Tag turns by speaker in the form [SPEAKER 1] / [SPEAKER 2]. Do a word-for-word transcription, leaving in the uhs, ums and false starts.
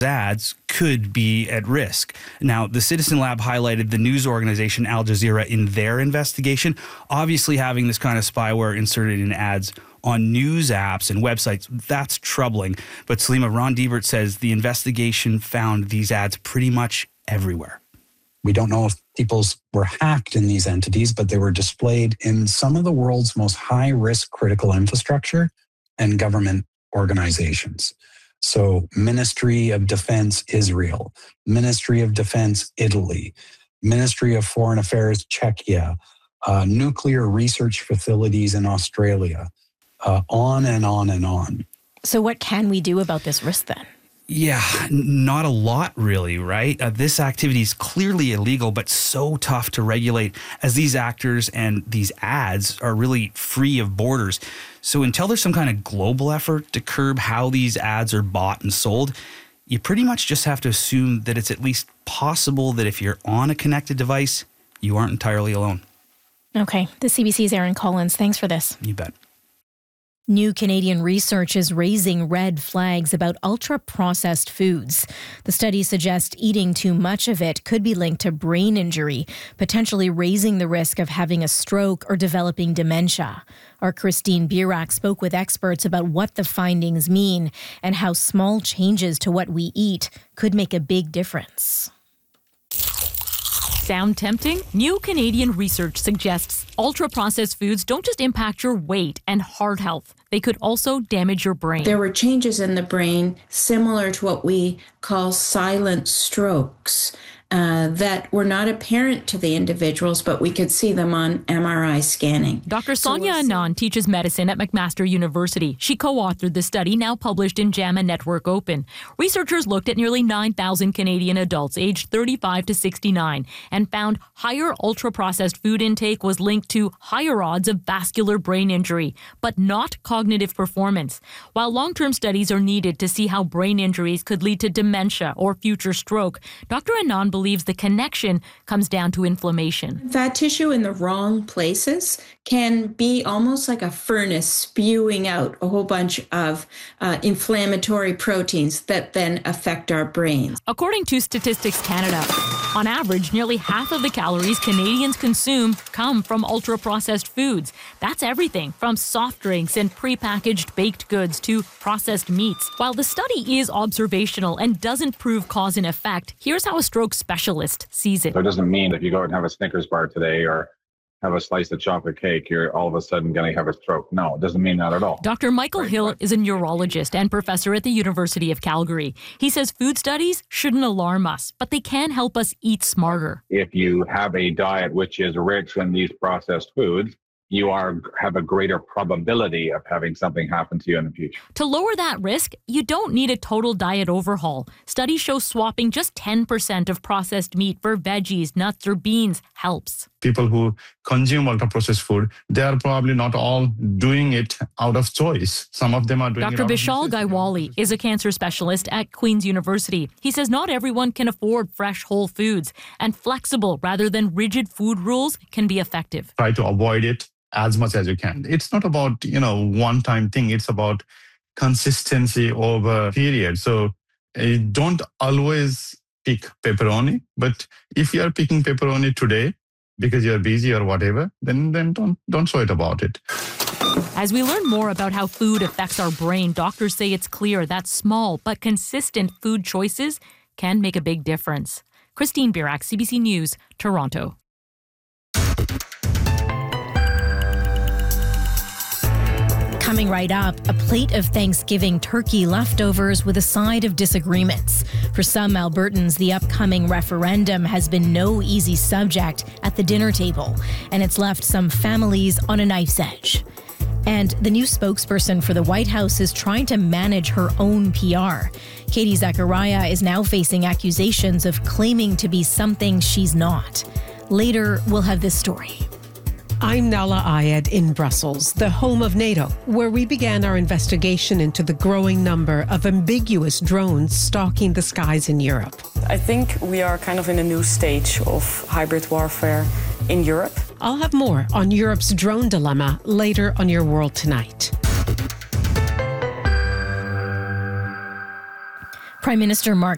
[SPEAKER 1] ads could be at risk. Now, the Citizen Lab highlighted the news organization Al Jazeera in their investigation. Obviously, having this kind of spyware inserted in ads on news apps and websites, that's troubling. But Salima, Ron Deibert says the investigation found these ads pretty much everywhere.
[SPEAKER 2] We don't know if people were hacked in these entities, but they were displayed in some of the world's most high-risk critical infrastructure and government organizations. So Ministry of Defense Israel, Ministry of Defense Italy, Ministry of Foreign Affairs Czechia, uh, nuclear research facilities in Australia, uh, on and on and on.
[SPEAKER 3] So what can we do about this risk then?
[SPEAKER 1] Yeah, not a lot really, right? Uh, this activity is clearly illegal, but so tough to regulate as these actors and these ads are really free of borders. So until there's some kind of global effort to curb how these ads are bought and sold, you pretty much just have to assume that it's at least possible that if you're on a connected device, you aren't entirely alone.
[SPEAKER 3] Okay, the C B C's Aaron Collins. Thanks for this.
[SPEAKER 1] You bet.
[SPEAKER 3] New Canadian research is raising red flags about ultra-processed foods. The study suggests eating too much of it could be linked to brain injury, potentially raising the risk of having a stroke or developing dementia. Our Christine Burak spoke with experts about what the findings mean and how small changes to what we eat could make a big difference.
[SPEAKER 4] Sound tempting? New Canadian research suggests ultra-processed foods don't just impact your weight and heart health. They could also damage your brain.
[SPEAKER 5] There were changes in the brain similar to what we call silent strokes uh, that were not apparent to the individuals, but we could see them on M R I scanning.
[SPEAKER 4] Doctor Sonia so Anand teaches medicine at McMaster University. She co-authored the study, now published in JAMA Network Open. Researchers looked at nearly nine thousand Canadian adults aged thirty-five to sixty-nine and found higher ultra-processed food intake was linked to higher odds of vascular brain injury, but not cognitive performance. While long-term studies are needed to see how brain injuries could lead to dementia or future stroke, Doctor Anand believes the connection comes down to inflammation.
[SPEAKER 5] Fat tissue in the wrong places can be almost like a furnace spewing out a whole bunch of uh, inflammatory proteins that then affect our brains.
[SPEAKER 4] According to Statistics Canada, on average, nearly half of the calories Canadians consume come from ultra-processed foods. That's everything from soft drinks and prepackaged baked goods to processed meats. While the study is observational and doesn't prove cause and effect, here's how a stroke specialist sees it.
[SPEAKER 6] So it doesn't mean if you go out and have a Snickers bar today or have a slice of chocolate cake, you're all of a sudden going to have a stroke. No, it doesn't mean that at all.
[SPEAKER 4] Doctor Michael Hill is a neurologist and professor at the University of Calgary. He says food studies shouldn't alarm us, but they can help us eat smarter.
[SPEAKER 6] If you have a diet which is rich in these processed foods, you are have a greater probability of having something happen to you in the future.
[SPEAKER 4] To lower that risk, you don't need a total diet overhaul. Studies show swapping just ten percent of processed meat for veggies, nuts, or beans helps.
[SPEAKER 7] People who consume ultra-processed food, they are probably not all doing it out of choice. Some of them are doing
[SPEAKER 4] Doctor
[SPEAKER 7] it out
[SPEAKER 4] Vishal
[SPEAKER 7] of
[SPEAKER 4] Gaiwali is a cancer specialist at Queen's University. He says not everyone can afford fresh whole foods, and flexible rather than rigid food rules can be effective.
[SPEAKER 7] Try to avoid it as much as you can. It's not about, you know, one-time thing. It's about consistency over a period. So uh, don't always pick pepperoni, but if you are picking pepperoni today because you're busy or whatever, then, then don't, don't sweat about it.
[SPEAKER 4] As we learn more about how food affects our brain, doctors say it's clear that small but consistent food choices can make a big difference. Christine Burak, C B C News, Toronto.
[SPEAKER 3] Coming right up, a plate of Thanksgiving turkey leftovers with a side of disagreements. For some Albertans, the upcoming referendum has been no easy subject at the dinner table, and it's left some families on a knife's edge. And the new spokesperson for the White House is trying to manage her own P R. Katie Zachariah is now facing accusations of claiming to be something she's not. Later, we'll have this story.
[SPEAKER 8] I'm Nala Ayed in Brussels, the home of NATO, where we began our investigation into the growing number of ambiguous drones stalking the skies in Europe.
[SPEAKER 9] I think we are kind of in a new stage of hybrid warfare in Europe.
[SPEAKER 8] I'll have more on Europe's drone dilemma later on Your World Tonight.
[SPEAKER 3] Prime Minister Mark